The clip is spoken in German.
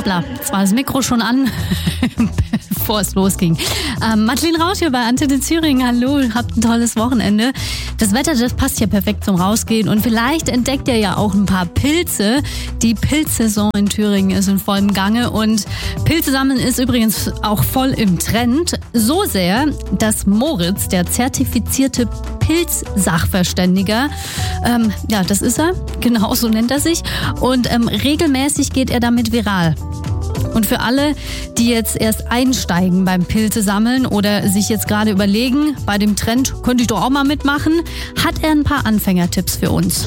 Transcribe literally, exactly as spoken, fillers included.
Hoppla, jetzt war das Mikro schon an, bevor es losging. Ähm, Madeleine Rausch hier bei Antenne Thüringen. Hallo, habt ein tolles Wochenende. Das Wetter, das passt ja perfekt zum Rausgehen und vielleicht entdeckt ihr ja auch ein paar Pilze. Die Pilzsaison in Thüringen ist in vollem Gange und Pilze sammeln ist übrigens auch voll im Trend. So sehr, dass Moritz, der zertifizierte Pilzsachverständiger, ähm, ja, das ist er, genau so nennt er sich, und ähm, regelmäßig geht er damit viral. Und für alle, die jetzt erst einsteigen beim Pilze sammeln oder sich jetzt gerade überlegen, bei dem Trend könnte ich doch auch mal mitmachen, hat er ein paar Anfängertipps für uns.